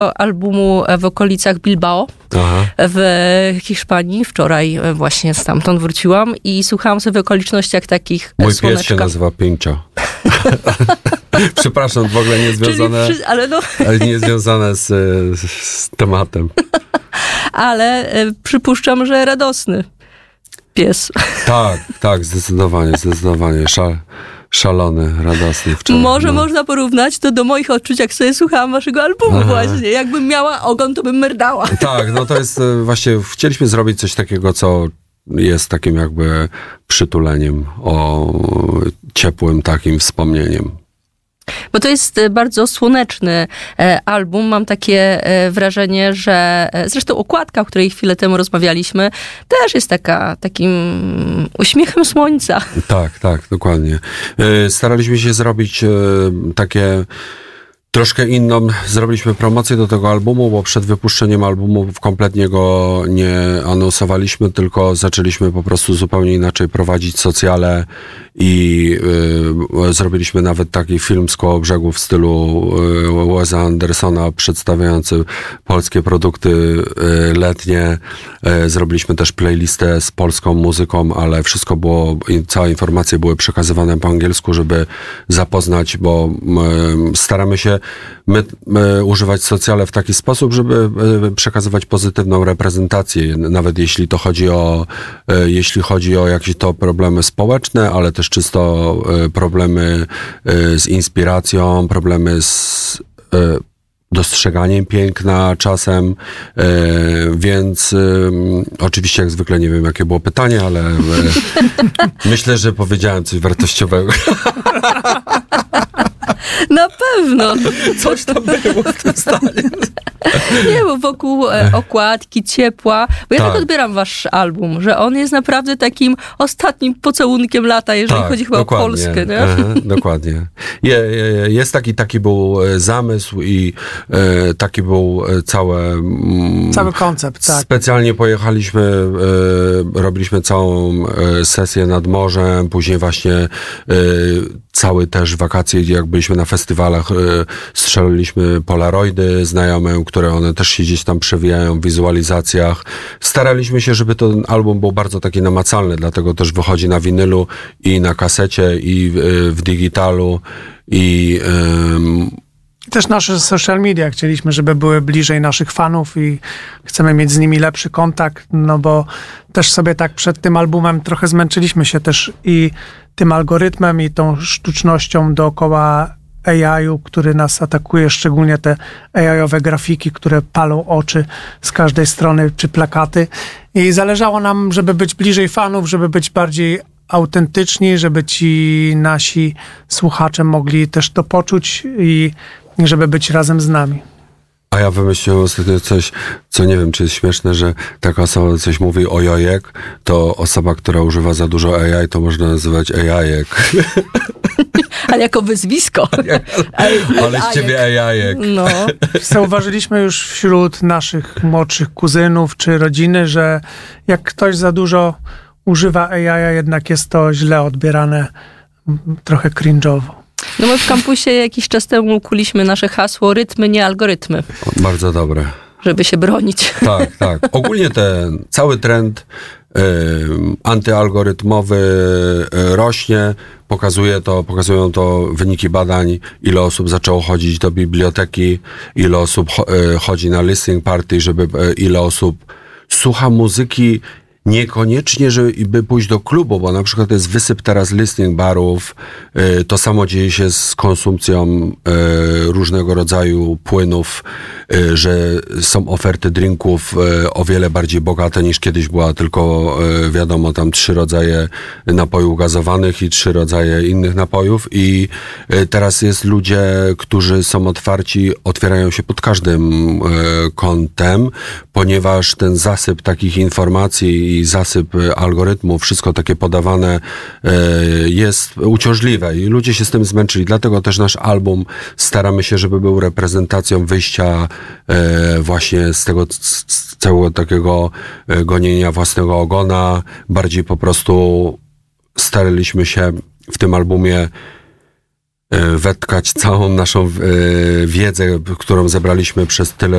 albumu w okolicach Bilbao. Aha. W Hiszpanii. Wczoraj właśnie stamtąd wróciłam i słuchałam sobie w okolicznościach takich Mój słoneczka. pies się nazywa Pincio. Przepraszam, w ogóle niezwiązane, niezwiązane z tematem. Ale przypuszczam, że radosny pies. Tak, zdecydowanie. Szalony, radosny wczoraj. Może można porównać to do moich odczuć, jak sobie słuchałam waszego albumu właśnie. Jakbym miała ogon, to bym merdała. Tak, no to jest właśnie, chcieliśmy zrobić coś takiego, co jest takim jakby przytuleniem, ciepłym takim wspomnieniem. Bo to jest bardzo słoneczny album. Mam takie wrażenie, że zresztą okładka, o której chwilę temu rozmawialiśmy, też jest takim uśmiechem słońca. Tak, dokładnie. Staraliśmy się zrobić takie troszkę inną. Zrobiliśmy promocję do tego albumu, bo przed wypuszczeniem albumu kompletnie go nie anonsowaliśmy, tylko zaczęliśmy po prostu zupełnie inaczej prowadzić socjale i zrobiliśmy nawet taki film z Kołobrzegu w stylu Wesa Andersona przedstawiający polskie produkty letnie. Zrobiliśmy też playlistę z polską muzyką, ale wszystko było, całe informacje były przekazywane po angielsku, żeby zapoznać, bo staramy się używać socjale w taki sposób, żeby przekazywać pozytywną reprezentację, nawet jeśli chodzi o jakieś to problemy społeczne, ale też czysto problemy z inspiracją, problemy z dostrzeganiem piękna czasem, więc oczywiście jak zwykle nie wiem, jakie było pytanie, ale myślę, że powiedziałem coś wartościowego. Na pewno. Coś tam było w tym stanie. Nie, bo wokół okładki, ciepła. Bo ja tak odbieram wasz album, że on jest naprawdę takim ostatnim pocałunkiem lata, jeżeli chodzi chyba o Polskę. Nie? Dokładnie. Jest taki był zamysł i taki był cały koncept, tak. Specjalnie pojechaliśmy, robiliśmy całą sesję nad morzem, później właśnie całe też wakacje, jak byliśmy na festiwalach, strzeliliśmy polaroidy znajomym, które one też się gdzieś tam przewijają w wizualizacjach. Staraliśmy się, żeby ten album był bardzo taki namacalny, dlatego też wychodzi na winylu i na kasecie i w digitalu i też nasze social media chcieliśmy, żeby były bliżej naszych fanów i chcemy mieć z nimi lepszy kontakt, no bo też sobie tak przed tym albumem trochę zmęczyliśmy się też i tym algorytmem i tą sztucznością dookoła AI-u, który nas atakuje, szczególnie te AI-owe grafiki, które palą oczy z każdej strony, czy plakaty. I zależało nam, żeby być bliżej fanów, żeby być bardziej autentyczni, żeby ci nasi słuchacze mogli też to poczuć i żeby być razem z nami. A ja wymyśliłem ostatnio coś, co nie wiem, czy jest śmieszne, że taka osoba coś mówi o jojek, to osoba, która używa za dużo AI, to można nazywać AI-ek. Ale jako wyzwisko. Ale z ciebie AI-ek. No. Zauważyliśmy już wśród naszych młodszych kuzynów czy rodziny, że jak ktoś za dużo używa AI, jednak jest to źle odbierane, trochę cringe'owo. No my w kampusie jakiś czas temu kuliśmy nasze hasło rytmy, nie algorytmy. Bardzo dobre. Żeby się bronić. Tak. Ogólnie ten cały trend antyalgorytmowy rośnie. Pokazują to wyniki badań, ile osób zaczęło chodzić do biblioteki, ile osób chodzi na listening party, ile osób słucha muzyki. Niekoniecznie, żeby pójść do klubu, bo na przykład jest wysyp teraz listening barów, to samo dzieje się z konsumpcją różnego rodzaju płynów, że są oferty drinków o wiele bardziej bogate niż kiedyś była, tylko wiadomo, tam 3 rodzaje napojów gazowanych i 3 rodzaje innych napojów i teraz jest ludzie, którzy są otwarci, otwierają się pod każdym kątem, ponieważ ten zasyp takich informacji i zasyp algorytmów, wszystko takie podawane jest uciążliwe i ludzie się z tym zmęczyli. Dlatego też nasz album staramy się, żeby był reprezentacją wyjścia właśnie z tego całego takiego gonienia własnego ogona. Bardziej po prostu staraliśmy się w tym albumie wetkać całą naszą wiedzę, którą zebraliśmy przez tyle